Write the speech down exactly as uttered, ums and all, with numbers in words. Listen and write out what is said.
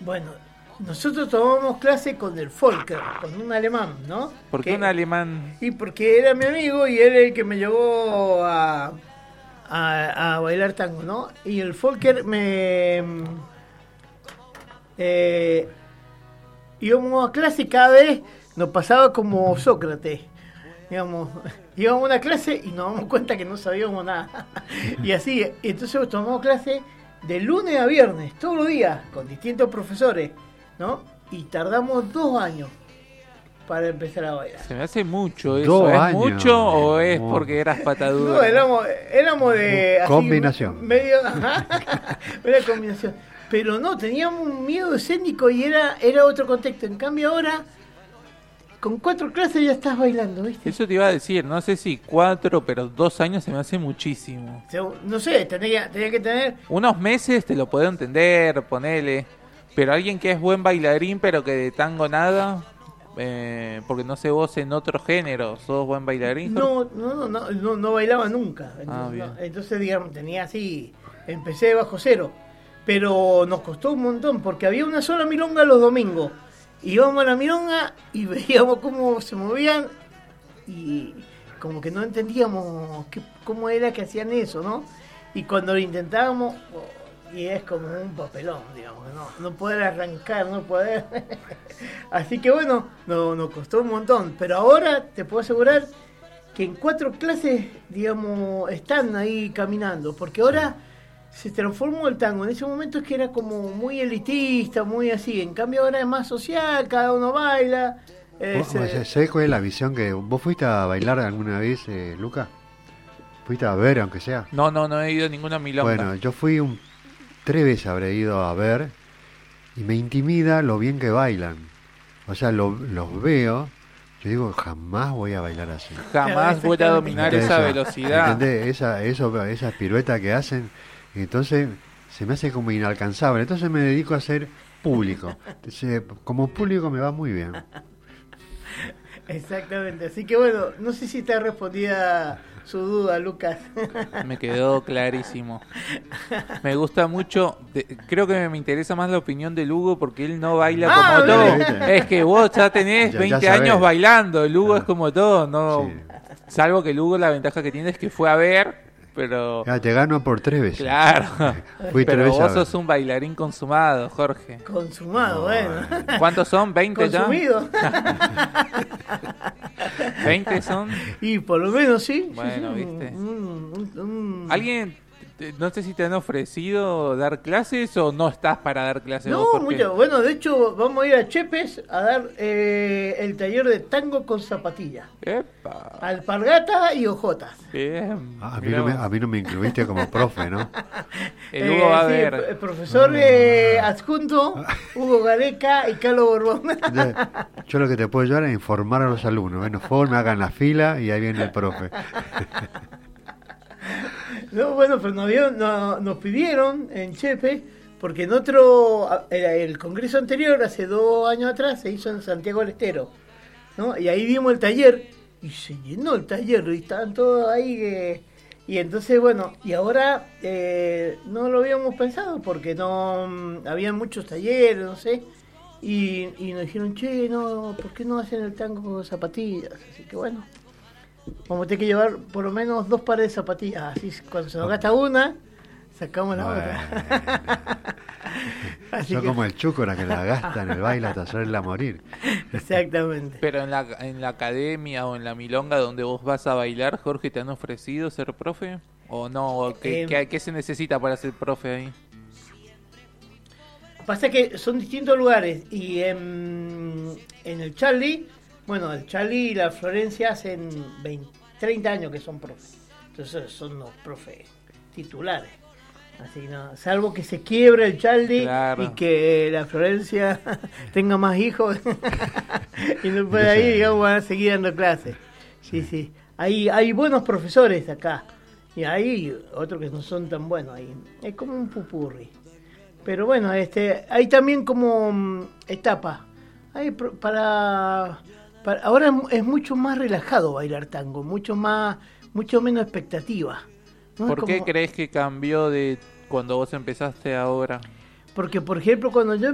Bueno, nosotros tomamos clase con el Volker, con un alemán, ¿no? ¿Por qué que, un alemán? Y porque era mi amigo y él es el que me llevó a, a, a bailar tango, ¿no? Y el Volker me... Eh, íbamos a clase y cada vez nos pasaba como Sócrates. Digamos, íbamos a una clase y nos damos cuenta que no sabíamos nada. Y así, entonces tomamos clase de lunes a viernes, todos los días, con distintos profesores, ¿no? Y tardamos dos años para empezar a bailar. Se me hace mucho eso. Dos ¿Es años. mucho o es No. porque eras patadura? No, éramos, éramos de... así, Combinación. medio, ajá, una combinación. Pero no, teníamos un miedo escénico y era, era otro contexto. En cambio ahora, con cuatro clases ya estás bailando, ¿viste? Eso te iba a decir, no sé si cuatro, pero dos años se me hace muchísimo. O sea, no sé, tenía, tenía que tener... Unos meses te lo puedo entender, ponele. Pero alguien que es buen bailarín, pero que de tango nada, eh, porque no sé vos en otro género, ¿sos buen bailarín? No, no, no, no, no bailaba nunca. Ah, No, bien. entonces, digamos, tenía así, empecé de bajo cero. Pero nos costó un montón, porque había una sola milonga los domingos. Íbamos a la milonga y veíamos cómo se movían y como que no entendíamos qué, cómo era que hacían eso, ¿no? Y cuando lo intentábamos, oh, y es como un papelón, digamos, no, no poder arrancar, no poder... Así que bueno, no, nos costó un montón. Pero ahora te puedo asegurar que en cuatro clases, digamos, están ahí caminando, porque ahora... se transformó el tango. En ese momento es que era como muy elitista, muy así. En cambio ahora es más social, cada uno baila. Es, eh... ¿Sabés cuál es la visión que... ¿Vos fuiste a bailar alguna vez, eh, Luca? ¿Fuiste a ver, aunque sea? No, no, no he ido a ninguna milonga. Bueno, yo fui un... Tres veces habré ido a ver y me intimida lo bien que bailan. O sea, lo, los veo... Yo digo, jamás voy a bailar así. Jamás voy a dominar esa velocidad. ¿Entendés? Esa, eso, esas piruetas que hacen... Entonces se me hace como inalcanzable. Entonces me dedico a ser público. Entonces, como público me va muy bien. Exactamente. Así que bueno, no sé si te respondida su duda, Lucas. Me quedó clarísimo. Me gusta mucho. De, creo que me interesa más la opinión de Lugo porque él no baila Ah, como todo. ¿viste? Es que vos ya tenés Ya- ya veinte sabés. años bailando. Lugo Ah. es como todo. No, Sí. Salvo que Lugo la ventaja que tiene es que fue a ver. Pero Ya, te gano por tres veces. claro, Fui tres pero veces a vos ver. sos un bailarín consumado, Jorge. Consumado, bueno. ¿Cuántos son? ¿veinte ya? Consumido. ¿veinte son? Y por lo menos sí. Bueno, sí, sí, ¿viste? un- un- un- ¿Alguien, te- no sé si te han ofrecido dar clases o no estás para dar clases? No, vos? Porque- mucho. Bueno, de hecho, vamos a ir a Chepes a dar eh, el taller de tango con zapatillas. Epa, Alpargata y ojotas. bien. Ah, a, mí Mirá no me, vos. a mí no me incluiste como profe, ¿no? El Hugo va a sí, ver. El profesor eh, adjunto, Hugo Gareca y Carlos Borbón. Yo lo que te puedo ayudar es informar a los alumnos. Bueno, por favor, me hagan la fila y ahí viene el profe. No, bueno, pero nos, habían- no- nos pidieron en Chepe, porque en otro, el, el congreso anterior, hace dos años atrás, se hizo en Santiago del Estero, ¿no? Y ahí vimos el taller, y se llenó el taller, y estaban todos ahí, que- y entonces, bueno, y ahora eh, no lo habíamos pensado, porque no, mm, había muchos talleres, no sé, y, y nos dijeron, che, no, ¿por qué no hacen el tango con zapatillas? Así que bueno. Vamos a tener que llevar por lo menos dos pares de zapatillas. Así cuando se nos gasta una, sacamos la Bueno. otra. Así Yo que- como el chúcora que la gasta en el baile hasta hacerla morir. Exactamente. Pero en la, en la academia o en la milonga donde vos vas a bailar, Jorge, ¿te han ofrecido ser profe? ¿O no? ¿O ¿Qué, Eh, qué- qué se necesita para ser profe ahí? Pasa que son distintos lugares. Y en, en el Charlie, bueno, el Charlie y la Florencia hacen veinte, treinta años que son profes. Entonces son los profes titulares. Así que no, salvo que se quiebre el Charlie Claro. y que la Florencia tenga más hijos y no pueda ir, digamos, van a seguir dando clases. Sí, sí. Hay, hay buenos profesores acá y hay otros que no son tan buenos ahí. Es como un pupurri. Pero bueno, este, hay también como mm, etapas. Hay pro- para, para ahora es, mu- es mucho más relajado bailar tango, mucho más, mucho menos expectativa. ¿no? ¿Por Es qué como- crees que cambió de cuando vos empezaste a ahora? Porque, por ejemplo, cuando yo